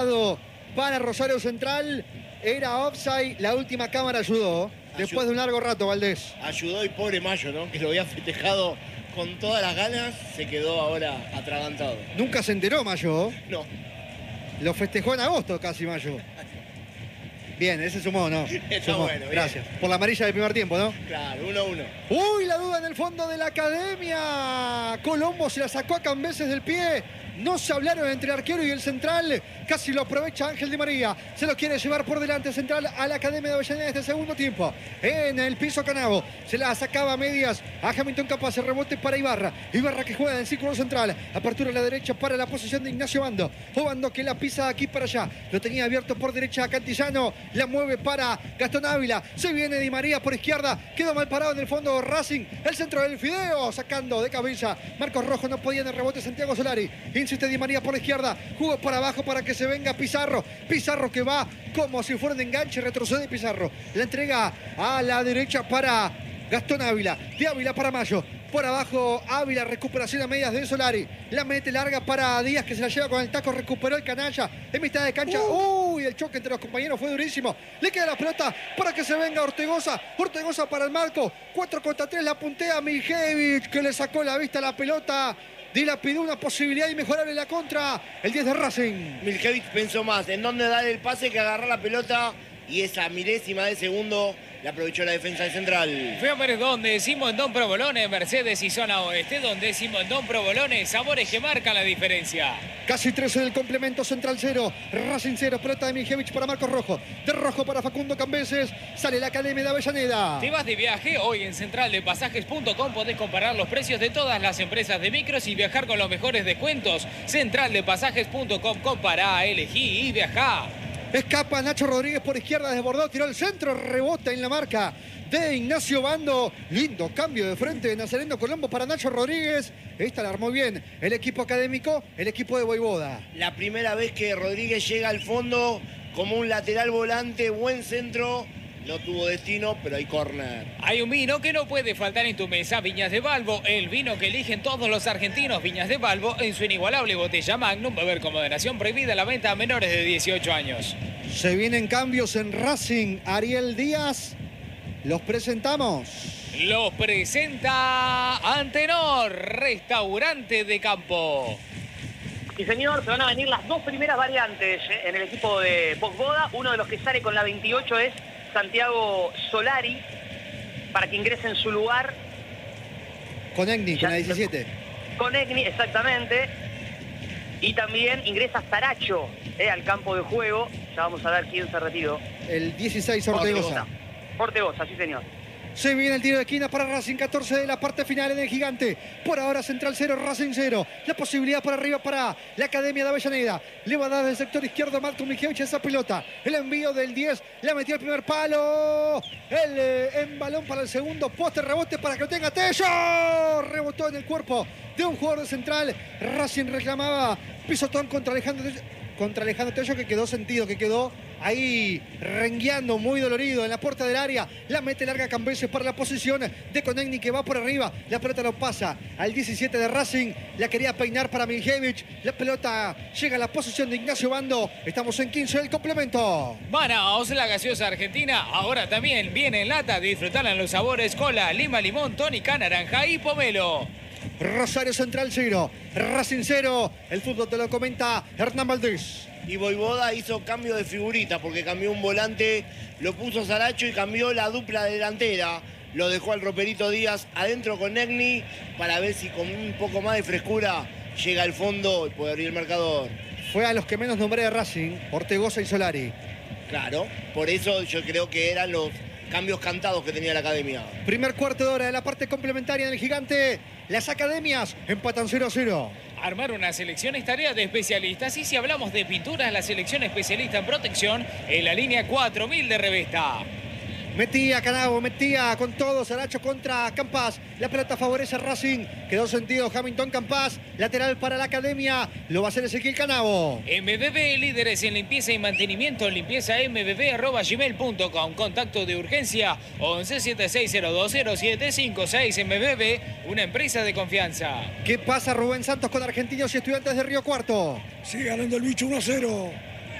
para Rosario Central. Era offside, la última cámara ayudó. Después de un largo rato, Valdés. Ayudó y pobre Mayo, ¿no? Que lo había festejado con todas las ganas, se quedó ahora atragantado. Nunca se enteró Mayo. No. Lo festejó en agosto casi Mayo. Bien, ese sumó, ¿no? Está sumó. bueno, bien. Gracias. Por la amarilla del primer tiempo, ¿no? Claro, 1-1. Uy, la duda en el fondo de la academia. Colombo se la sacó a Cambeses del pie. No se hablaron entre el arquero y el central. Casi lo aprovecha Ángel Di María. Se lo quiere llevar por delante Central a la Academia de Avellaneda este segundo tiempo. En el piso Canavo. Se la sacaba a medias a Hamilton Campas. El rebote para Ibarra. Ibarra que juega en el círculo central. Apertura a la derecha para la posición de Ignacio Bando. Obando que la pisa aquí para allá. Lo tenía abierto por derecha a Cantillano. La mueve para Gastón Ávila. Se viene Di María por izquierda. Quedó mal parado en el fondo Racing. El centro del Fideo. Sacando de cabeza. Marcos Rojo no podía en el rebote Santiago Solari. Insiste Di María por la izquierda. Jugó para abajo para que se venga Pizarro. Pizarro que va como si fuera de enganche. Retrocede Pizarro. La entrega a la derecha para Gastón Ávila. De Ávila para Mayo. Por abajo Ávila, recuperación a medias de Solari. La mete larga para Díaz que se la lleva con el taco. Recuperó el canalla en mitad de cancha. Uy, el choque entre los compañeros fue durísimo. Le queda la pelota para que se venga Ortegoza. Ortegoza para el marco. 4 contra 3 la puntea Mijevich que le sacó la vista a la pelota. Dilapidó una posibilidad inmejorable en la contra. El 10 de Racing. Miljevic pensó más en dónde dar el pase que agarrar la pelota. Y esa milésima de segundo la aprovechó la defensa de Central. Fue a ver dónde Simondón Provolone, Mercedes y Zona Oeste. Donde Simondón Provolone, sabores que marcan la diferencia. Casi 13 del complemento. Central 0, Racing 0. Pelota de Mijevich para Marcos Rojo. De Rojo para Facundo Cambeses. Sale la Academia de Avellaneda. ¿Te vas de viaje? Hoy en centraldepasajes.com podés comparar los precios de todas las empresas de micros y viajar con los mejores descuentos. Centraldepasajes.com, compará, elegí y viajá. Escapa Nacho Rodríguez por izquierda, desbordó, tiró el centro, rebota en la marca de Ignacio Bando. Lindo cambio de frente de Nazareno Colombo para Nacho Rodríguez. Esta la armó bien el equipo académico, el equipo de Voivoda. La primera vez que Rodríguez llega al fondo como un lateral volante, buen centro. No tuvo destino, pero hay córner. Hay un vino que no puede faltar en tu mesa, Viñas de Balbo, el vino que eligen todos los argentinos. Viñas de Balbo en su inigualable botella Magnum, beber con moderación, prohibida la venta a menores de 18 años. Se vienen cambios en Racing. Ariel Díaz, los presentamos. Los presenta Antenor, restaurante de campo. Sí, señor, se van a venir las dos primeras variantes en el equipo de Voivoda. Uno de los que sale con la 28 es Santiago Solari, para que ingrese en su lugar. Con Egni, con la 17. Con Egni, exactamente. Y también ingresa Saracho al campo de juego. Ya vamos a ver quién se retiró. El 16, Ortegoza. Ortegoza, sí señor. Se viene el tiro de esquina para Racing, 14 de la parte final en el Gigante. Por ahora Central 0, Racing 0. La posibilidad para arriba para la Academia de Avellaneda. Le va a dar del sector izquierdo Marco Mijevich esa pelota. El envío del 10, la metió el primer palo. El en balón para el segundo poste, rebote para que lo tenga Tello. Rebotó en el cuerpo de un jugador de Central. Racing reclamaba pisotón contra Alejandro Tello, que quedó sentido, que quedó ahí rengueando, muy dolorido en la puerta del área. La mete larga Cambeses para la posición de Conegni, que va por arriba. La pelota lo pasa al 17 de Racing. La quería peinar para Mijevich. La pelota llega a la posición de Ignacio Bando. Estamos en 15 del complemento. Manaos, la gaseosa argentina, ahora también viene en lata. Disfrutarla en los sabores cola, lima, limón, tónica, naranja y pomelo. Rosario Central 0, Racing 0. El fútbol te lo comenta Hernán Valdés. Y Voivoda hizo cambio de figurita porque cambió un volante, lo puso Saracho y cambió la dupla delantera. Lo dejó al Roperito Díaz adentro con Egni para ver si con un poco más de frescura llega al fondo y puede abrir el marcador. Fue a los que menos nombré de Racing, Ortegoza y Solari. Claro, por eso yo creo que eran los cambios cantados que tenía la academia. Primer cuarto de hora de la parte complementaria del Gigante. Las academias empatan 0-0. Armar una selección es tarea de especialistas, y si hablamos de pinturas, la selección especialista en protección en la línea 4000 de Revesta. Metía Canavo, metía con todo Saracho contra Campas. La pelota favorece a Racing. Quedó sentido Hamilton Campas. Lateral para la academia. Lo va a hacer Ezequiel Canavo. MBB, líderes en limpieza y mantenimiento. Limpieza mbb@gmail.com. Contacto de urgencia 11 76020756. MBB, una empresa de confianza. ¿Qué pasa, Rubén Santos, con Argentinos y Estudiantes de Río Cuarto? Sigue ganando el bicho 1-0.